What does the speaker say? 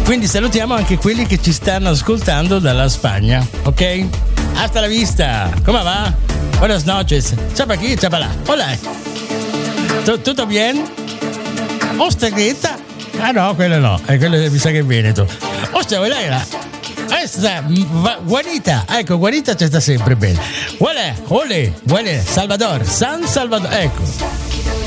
Quindi salutiamo anche quelli che ci stanno ascoltando dalla Spagna, ok? Hasta la vista, come va? Buenas noches, ciao pa' qui, ciao pa' là, hola. Tutto bien? Osteghetta? Ah no, quello no, quello mi sa che è Veneto. Ostia, quella era. Guarita, ecco, Guarita c'è sta sempre bene. Olè, Salvador, San Salvador, ecco.